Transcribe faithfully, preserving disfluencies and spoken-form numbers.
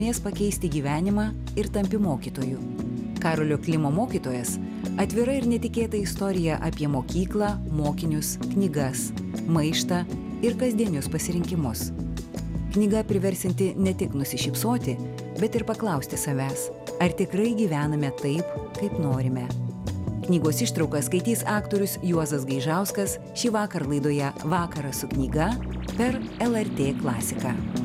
Mės pakeisti gyvenimą ir tampi mokytoju. Karolio Klimo mokytojas – atvira ir netikėta istorija apie mokyklą, mokinius, knygas, maištą ir kasdienius pasirinkimus. Knyga priversinti ne tik nusišypsoti, bet ir paklausti savęs, ar tikrai gyvename taip, kaip norime. Knygos ištrauką skaitys aktorius Juozas Gaižauskas šį vakar laidoje Vakaras su knyga per L R T klasiką.